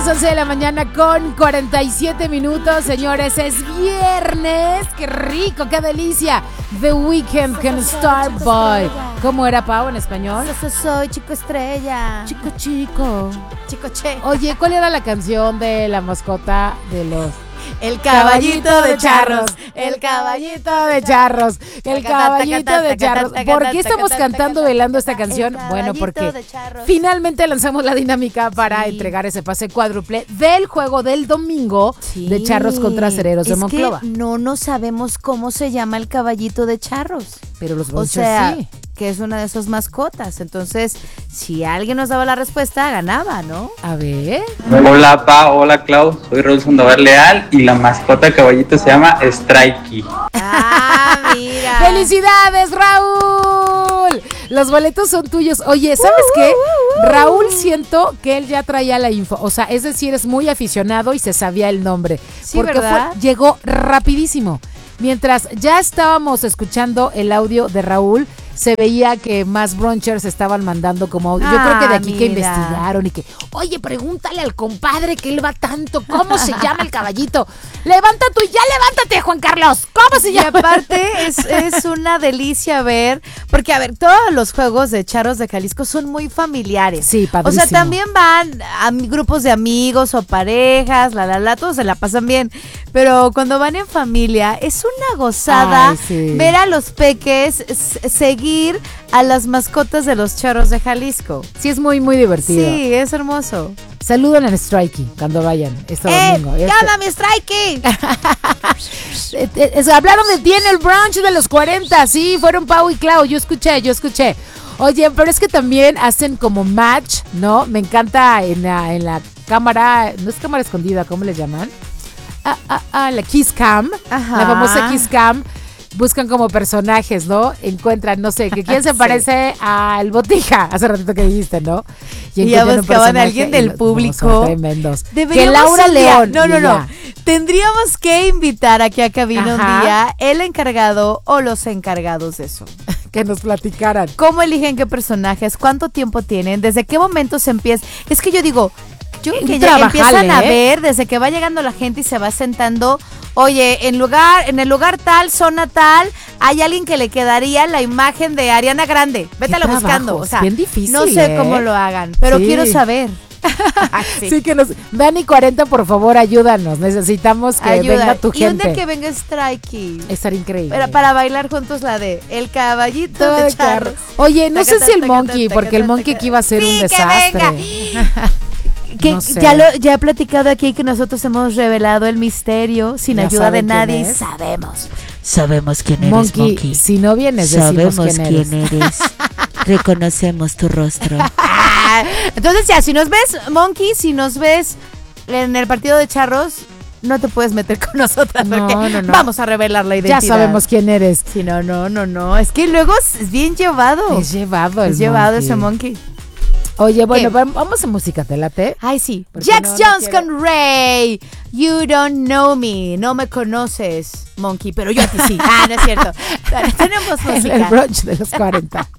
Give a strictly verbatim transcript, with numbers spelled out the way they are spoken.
las once de la mañana con cuarenta y siete minutos, señores. Es viernes. ¡Qué rico! ¡Qué delicia! The Weeknd con Starboy. ¿Cómo era, Pau, en español? Yo soy chico estrella. Chico, chico. Chico che. Oye, ¿cuál era la canción de la mascota de los... El caballito de charros. El caballito de charros. El caballito de charros. ¿Por qué estamos cantando, bailando esta canción? Bueno, porque finalmente lanzamos la dinámica para sí. entregar ese pase cuádruple del juego del domingo sí. de Charros contra Acereros de Monclova. Es que no nos sabemos cómo se llama el caballito de charros. Pero los Bronchers o sea, sí. que es una de sus mascotas. Entonces, si alguien nos daba la respuesta, ganaba, ¿no? A ver. Hola, Pa, hola, Clau. Soy Raúl Sandoval Leal y la mascota de caballito se llama Strikey. Ah, mira. ¡Felicidades, Raúl! Los boletos son tuyos. Oye, ¿sabes qué? Raúl, siento que él ya traía la info. O sea, es decir, es muy aficionado y se sabía el nombre. Sí, porque ¿verdad? Fue, llegó rapidísimo. Mientras ya estábamos escuchando el audio de Raúl, se veía que más brunchers estaban mandando como audio. Ah, yo creo que de aquí mira. que investigaron y que, oye, pregúntale al compadre que él va tanto, ¿cómo se llama el caballito? Levanta tú, ya levántate, Juan Carlos, ¿cómo se llama? Y aparte es, es una delicia ver, porque a ver, todos los juegos de Charros de Jalisco son muy familiares. Sí, padrísimo. O sea, también van a grupos de amigos o parejas, la, la, la, todos se la pasan bien. Pero cuando van en familia, es una gozada. Ay, sí. Ver a los peques s- seguir a las mascotas de los Charros de Jalisco. Sí, es muy, muy divertido. Sí, es hermoso. Saluden al Strikey cuando vayan este ¡Eh! domingo. Este- ¡Llama mi Strikey! Eh, eh, es- hablaron de ti en el brunch de los cuarenta, sí, fueron Pau y Clau, yo escuché, yo escuché. Oye, pero es que también hacen como match, ¿no? Me encanta en la, en la cámara, no es cámara escondida, ¿cómo le llaman? Ah, ah, ah, la Kiss Cam, Ajá. la famosa Kiss Cam. Buscan como personajes, ¿no? Encuentran, no sé, que quién se Sí. parece al Botija, hace ratito que dijiste, ¿no? Y ya encuentran un buscaban a personaje alguien y del los- público. no, son tremendos. Que Deberíamos Laura un día- León. No, no, y no. ya. Tendríamos que invitar aquí a cabina Ajá. un día el encargado o los encargados de eso. Que nos platicaran. ¿Cómo eligen qué personajes? ¿Cuánto tiempo tienen? ¿Desde qué momento se empieza? Es que yo digo, yo Un que ya trabajale, empiezan a ¿eh? ver desde que va llegando la gente y se va sentando. Oye, en lugar, en el lugar tal, zona tal, hay alguien que le quedaría la imagen de Ariana Grande. Vétala Qué buscando. trabajos, O sea, bien difícil, no sé ¿eh? cómo lo hagan, pero Sí. quiero saber. Sí. que nos. Dani cuarenta, por favor, ayúdanos. Necesitamos que Ayuda. venga tu Y un gente. día que venga Strikey. Estar increíble. Para, para bailar juntos la de El Caballito Todo de de Charros. Oye, no sé Tacata, si el tacata, Monkey, tacata, porque el Monkey tacata. aquí iba a ser Sí, un que desastre. venga. Que No sé. ya lo ya he platicado aquí que nosotros hemos revelado el misterio sin Ya ayuda de saben quién nadie. es. Sabemos. Sabemos quién eres, Monkey, Monkey. si no vienes, decimos Sabemos quién eres. quién eres. Reconocemos tu rostro. Ah, entonces ya, si nos ves, Monkey, si nos ves en el partido de Charros, no te puedes meter con nosotras No, porque no, no. vamos a revelar la identidad. Ya sabemos quién eres. Sí, no, no, no, no. Es que luego es bien llevado. Es llevado el Es llevado Monkey. ese Monkey. Oye, bueno, ¿Qué? vam- vamos a música, ¿te late? Ay, sí. Porque Jax no, no Jones quiero. con Ray. You don't know me. No me conoces, Monkey, pero yo a ti sí. Ah, no es cierto. Tenemos El, música. el brunch de los cuarenta.